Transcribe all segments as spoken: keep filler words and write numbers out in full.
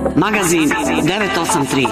Magazin devet osam tri.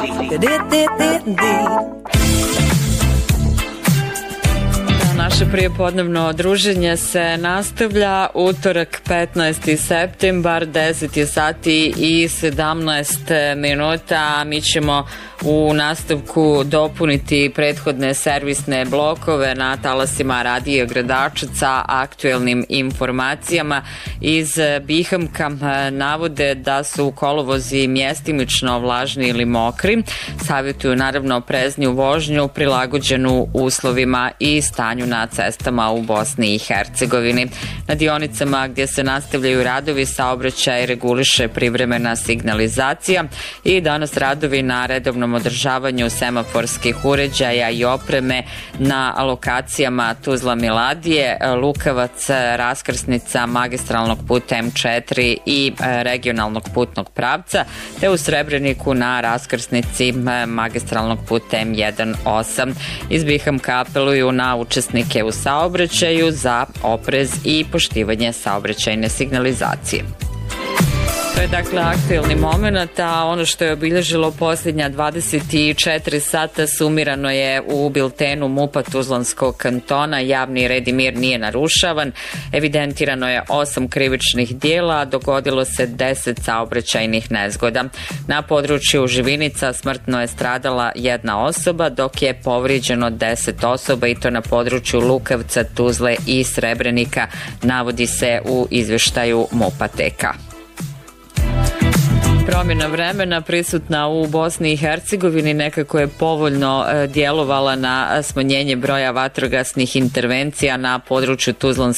Naše prijepodnevno druženje se nastavlja utorak petnaesti septembar, deset je sati i sedamnaest minuta. Mi ćemo u nastavku dopuniti prethodne servisne blokove na talasima Radija Gradačaca aktuelnim informacijama. Iz Bihamka navode da su kolovozi mjestimično vlažni ili mokri. Savjetuju naravno oprezniju vožnju prilagođenu uslovima i stanju na cestama u Bosni i Hercegovini. Na dionicama gdje se nastavljaju radovi saobraćaj reguliše privremena signalizacija i danas radovi na redovnom održavanju semaforskih uređaja i opreme na lokacijama Tuzla Miladije, Lukavac, raskrsnica magistralnog puta em četiri i regionalnog putnog pravca, te u Srebreniku na raskrsnici magistralnog puta em osam. Iz Bihamka apeluju na učesnike u saobraćaju za oprez i poštivanje saobraćajne signalizacije. To je dakle aktuelni moment, a ono što je obilježilo posljednja dvadeset četiri sata sumirano je u biltenu MUP-a Tuzlanskog kantona. Javni red i mir nije narušavan, evidentirano je osam krivičnih dijela, dogodilo se deset saobraćajnih nezgoda. Na području Živinica smrtno je stradala jedna osoba, dok je povrijeđeno deset osoba i to na području Lukavca, Tuzle i Srebrenika, navodi se u izvještaju MUP-a T K. Promjena vremena prisutna u Bosni i Hercegovini nekako je povoljno djelovala na smanjenje broja vatrogasnih intervencija na području Tuzlanske